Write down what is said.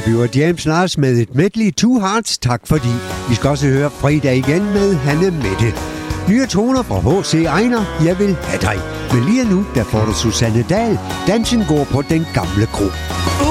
bliver James Lars med et medley Two Hearts. Tak fordi. Vi skal også høre fredag igen med Hanne Mette. Nye toner fra H.C. Ejner, Jeg vil have dig. Men lige nu, der får du Susanne Dahl. Dansen går på den gamle kro.